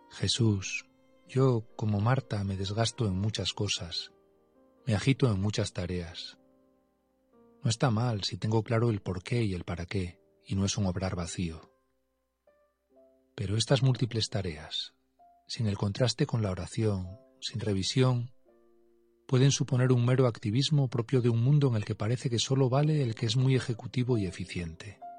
Jesús, yo, como Marta, me desgasto en muchas cosas, me agito en muchas tareas. No está mal si tengo claro el por qué y el para qué, y no es un obrar vacío. Pero estas múltiples tareas, sin el contraste con la oración, sin revisión, pueden suponer un mero activismo propio de un mundo en el que parece que solo vale el que es muy ejecutivo y eficiente.